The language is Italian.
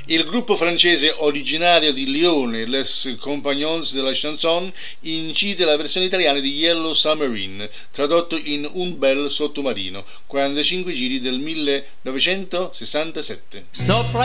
Il gruppo francese originario di Lione, Les Compagnons de la Chanson, incide la versione italiana di Yellow Submarine, tradotto in Un bel sottomarino, 45 giri del 1967. Sopra